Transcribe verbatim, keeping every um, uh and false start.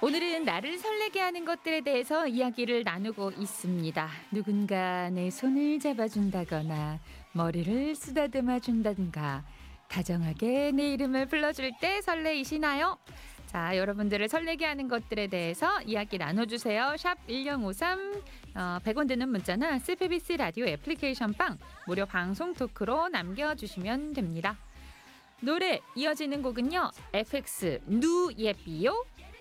오늘은 나를 설레게 하는 것들에 대해서 이야기를 나누고 있습니다. 누군가 내 손을 잡아준다거나 머리를 쓰다듬어 준다든가 다정하게 내 이름을 불러줄 때 설레이시나요? 자, 여러분들을 설레게 하는 것들에 대해서 이야기 나눠주세요. 샵 일공오삼 어, 백 원 드는 문자나 씨피비씨 라디오 애플리케이션 빵 무료 방송 토크로 남겨주시면 됩니다. 노래 이어지는 곡은요. 에프엑스 누 예삐요